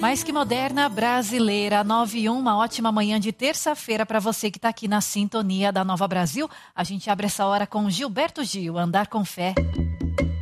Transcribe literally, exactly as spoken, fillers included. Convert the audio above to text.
Mais que moderna, brasileira, nove e um, uma ótima manhã de terça-feira para você que está aqui na sintonia da Nova Brasil. A gente abre essa hora com Gilberto Gil, Andar com Fé.